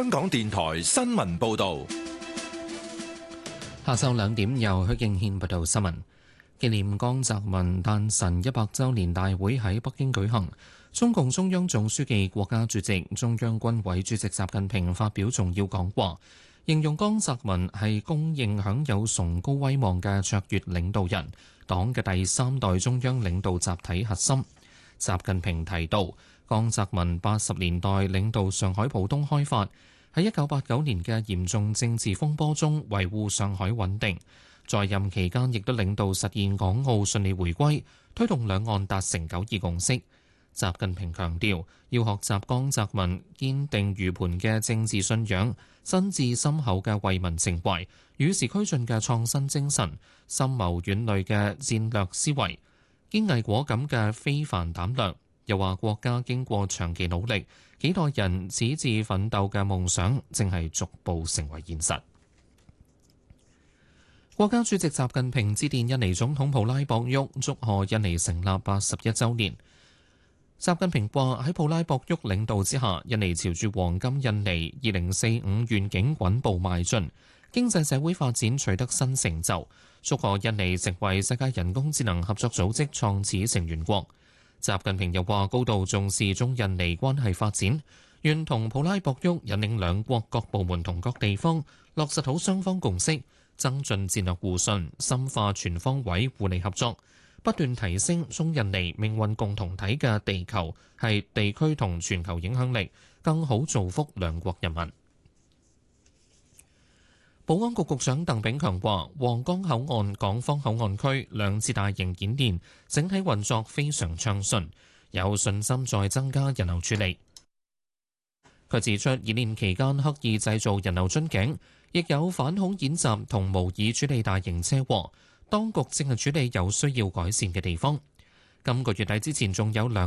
香港電台新聞報道。 下晝2點由許敬軒報道新聞。紀念江澤民誕辰100週年大會喺北京舉行，中共中央總書記、國家主席、中央軍委主席習近平發表重要講話，形容江澤民係公認享有崇高威望嘅卓越領導人，黨嘅第3代中央領導集體核心。習近平提到，江澤民80年代領導上海浦東開發，喺1989年嘅嚴重政治風波中維護上海穩定，在任期間亦都領導實現港澳順利回歸，推動兩岸達成9·2共識。習近平強調，要學習江澤民堅定如磐嘅政治信仰、真摯深厚嘅為民情懷、與時俱進嘅創新精神、深謀遠慮嘅戰略思維、堅毅果敢嘅非凡膽量。又話國家經過長期努力，幾代人矢志奮鬥嘅夢想正係逐步成為現實。國家主席習近平致電印尼總統普拉博沃，祝賀印尼成立81週年。習近平話喺普拉博沃領導之下，印尼朝住黃金印尼2045願景穩步邁進，經濟社會發展取得新成就，祝賀印尼成為世界人工智能合作組織創始成員國。習近平又話高度重視中印尼關係發展，願同普拉博沃引領兩國各部門同各地方落實好雙方共識，增進戰略互信，深化全方位互利合作，不斷提升中印尼命運共同體嘅地球係地區同全球影響力，更好造福兩國人民。保安局局長鄧炳強話，皇崗口岸港方口岸區兩次大型演練整體運作非常暢順，有信心再增加人流處理。佢指出，演練期間刻意製造人流樽頸，亦有反恐演習同模擬處理大型車禍，當局正係處理有需要改善嘅地方。今個月底之前仲有